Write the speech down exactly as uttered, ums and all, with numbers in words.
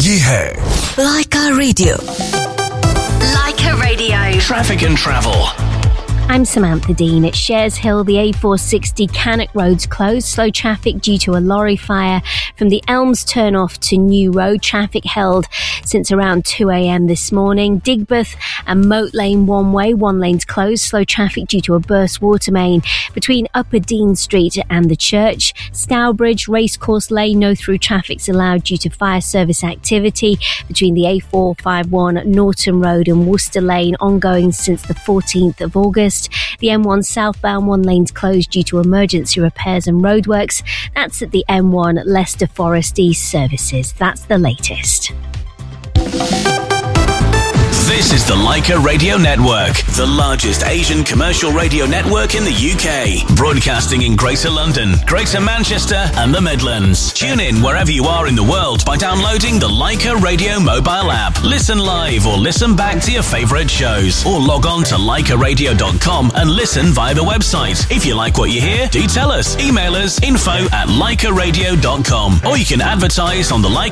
ये है Laika Radio. Laika Radio. Traffic and travel. I'm Samantha Dean. At Shares Hill, the A four sixty Cannock Road's closed. Slow traffic due to a lorry fire from the Elms turn-off to New Road. Traffic held since around two a.m. this morning. Digbeth and Moat Lane one-way. One lane's closed. Slow traffic due to a burst water main between Upper Dean Street and the church. Stourbridge, Racecourse Lane, no through traffic's allowed due to fire service activity between the A four fifty-one Norton Road and Worcester Lane, ongoing since the fourteenth of August. The M one southbound one lane's closed due to emergency repairs and roadworks. That's at the M one Leicester Forest East services. That's the latest. This is the Laika Radio Network, the largest Asian commercial radio network in the U K. Broadcasting in Greater London, Greater Manchester and the Midlands. Tune in wherever you are in the world by downloading the Laika Radio mobile app. Listen live or listen back to your favourite shows. Or log on to laika radio dot com and listen via the website. If you like what you hear, do tell us. Email us info at laika radio dot com. Or you can advertise on the Laika